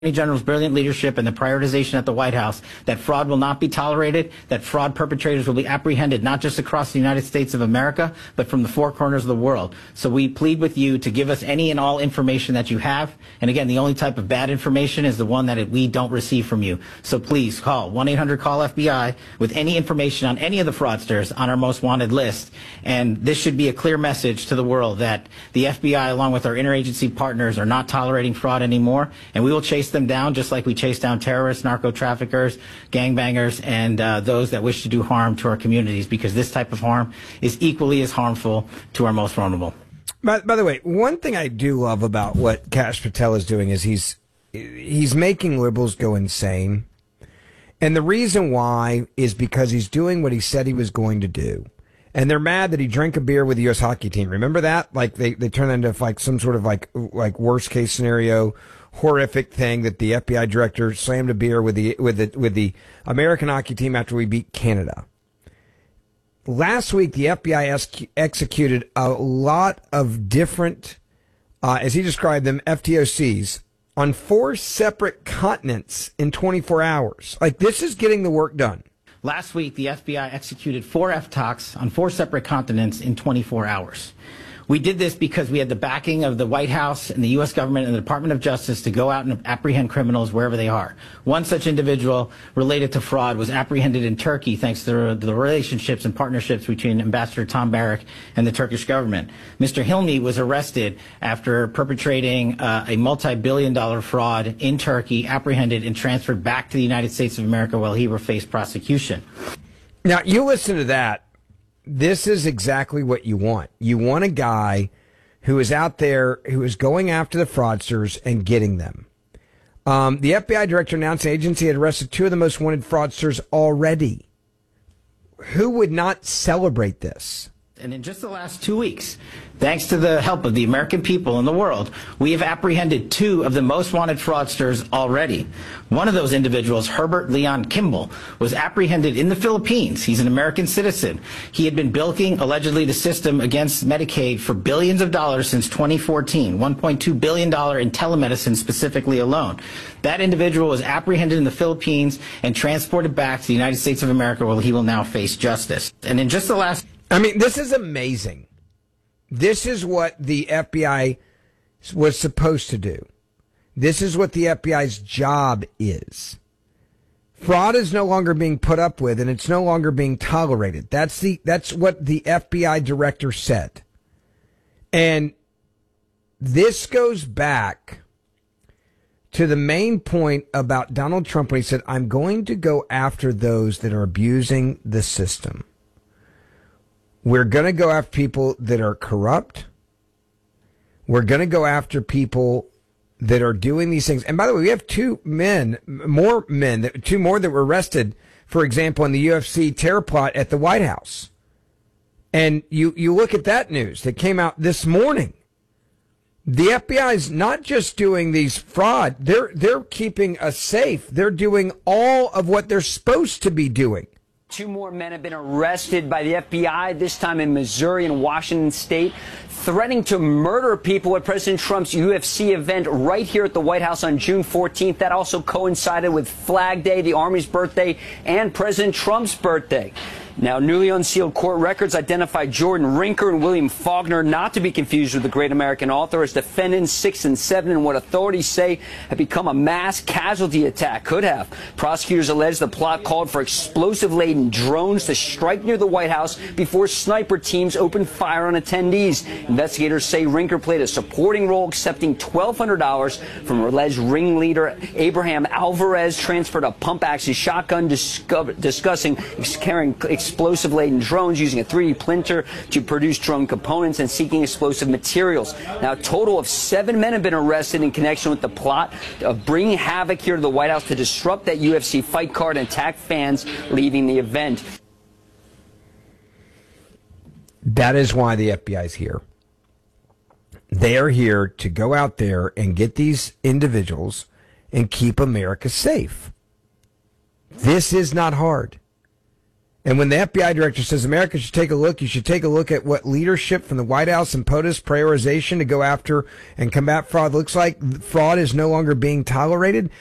Attorney General's brilliant leadership and the prioritization at the White House that fraud will not be tolerated, that fraud perpetrators will be apprehended not just across the United States of America, but from the four corners of the world. So we plead with you to give us any and all information that you have. And again, the only type of bad information is the one that we don't receive from you. So please call 1-800-CALL-FBI with any information on any of the fraudsters on our most wanted list. And this should be a clear message to the world that the FBI, along with our interagency partners, are not tolerating fraud anymore. And we will chase them down just like we chase down terrorists, narco traffickers, gangbangers, and those that wish to do harm to our communities, because this type of harm is equally as harmful to our most vulnerable. By the way, one thing I do love about what Kash Patel is doing is he's making liberals go insane. And the reason why is because he's doing what he said he was going to do. And they're mad that he drank a beer with the U.S. hockey team. Remember that? Like they turned that into like some sort of like worst case scenario, horrific thing that the FBI director slammed a beer with the American hockey team after we beat Canada. Last week, the FBI executed a lot of different, as he described them, FTOCs on 4 separate continents in 24 hours. Like, this is getting the work done. Last week, the FBI executed 4 FTOCs on 4 separate continents in 24 hours. We did this because we had the backing of the White House and the U.S. government and the Department of Justice to go out and apprehend criminals wherever they are. One such individual related to fraud was apprehended in Turkey thanks to the relationships and partnerships between Ambassador Tom Barrack and the Turkish government. Mr. Hilmi was arrested after perpetrating a multi-billion-dollar fraud in Turkey, apprehended and transferred back to the United States of America while he faced prosecution. Now, you listen to that. This is exactly what you want. You want a guy who is out there, who is going after the fraudsters and getting them. The FBI director announced the agency had arrested 2 of the most wanted fraudsters already. Who would not celebrate this? And in just the last 2 weeks, thanks to the help of the American people and the world, we have apprehended 2 of the most wanted fraudsters already. One of those individuals, Herbert Leon Kimball, was apprehended in the Philippines. He's an American citizen. He had been bilking, allegedly, the system against Medicaid for billions of dollars since 2014, $1.2 billion in telemedicine specifically alone. That individual was apprehended in the Philippines and transported back to the United States of America, where he will now face justice. And in just the last... I mean, this is amazing. This is what the FBI was supposed to do. This is what the FBI's job is. Fraud is no longer being put up with, and it's no longer being tolerated. That's what the FBI director said. And this goes back to the main point about Donald Trump when he said, I'm going to go after those that are abusing the system. We're going to go after people that are corrupt. We're going to go after people that are doing these things. And by the way, we have 2 more that were arrested, for example, in the UFC terror plot at the White House. And you look at that news that came out this morning. The FBI is not just doing these fraud. They're keeping us safe. They're doing all of what they're supposed to be doing. 2 more men have been arrested by the FBI, this time in Missouri and Washington State, threatening to murder people at President Trump's UFC event right here at the White House on June 14th. That also coincided with Flag Day, the Army's birthday, and President Trump's birthday. Now, newly unsealed court records identify Jordan Rinker and William Faulkner, not to be confused with the great American author, as defendants 6 and 7 in what authorities say have become a mass casualty attack. Could have. Prosecutors allege the plot called for explosive-laden drones to strike near the White House before sniper teams opened fire on attendees. Investigators say Rinker played a supporting role, accepting $1,200 from alleged ringleader Abraham Alvarez, transferred a pump-action shotgun, discussing carrying explosive-laden drones, using a 3D printer to produce drone components, and seeking explosive materials. Now, a total of 7 men have been arrested in connection with the plot of bringing havoc here to the White House to disrupt that UFC fight card and attack fans leaving the event. That is why the FBI is here. They are here to go out there and get these individuals and keep America safe. This is not hard. And when the FBI director says America should take a look, you should take a look at what leadership from the White House and POTUS prioritization to go after and combat fraud looks like. Fraud is no longer being tolerated.